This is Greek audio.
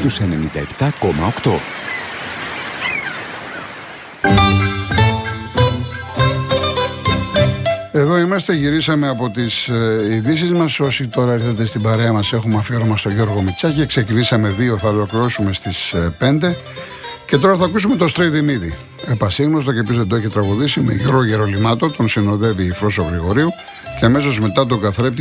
στους 97,8. Εδώ είμαστε, γυρίσαμε από τις ειδήσεις μας. Όσοι τώρα ήρθατε στην παρέα μας, έχουμε αφιέρωμα στον Γιώργο Μητσάκη. Ξεκινήσαμε 2, θα ολοκληρώσουμε στις 5. Και τώρα θα ακούσουμε το Στρέι Δημίδη. Επασύγνωστο και ποιος δεν το έχει τραγουδήσει, με Γιώργο Γερολιμάτο, τον συνοδεύει η Φρόσο Γρηγορίου. Και αμέσως μετά τον καθρέπτη